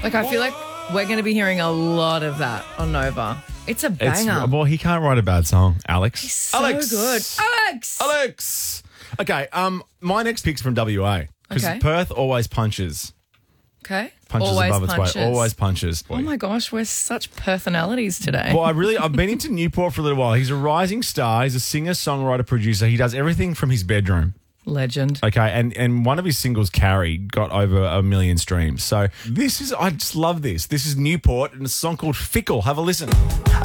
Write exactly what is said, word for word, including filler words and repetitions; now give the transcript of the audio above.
Like, I feel like we're going to be hearing a lot of that on Nova. It's a banger. It's, well, he can't write a bad song, Alex. He's so Alex. good. Alex! Alex! Okay, um, my next pick's from W A. Because Okay. Perth always punches. Okay. Punches Always above punches. its weight. Always punches. Oh, my gosh. We're such personalities today. Well, I really, I've been into Newport for a little while. He's a rising star. He's a singer, songwriter, producer. He does everything from his bedroom. Legend. Okay, and, and one of his singles, Carrie, got over a million streams. So this is, I just love this. This is Newport and a song called Fickle. Have a listen.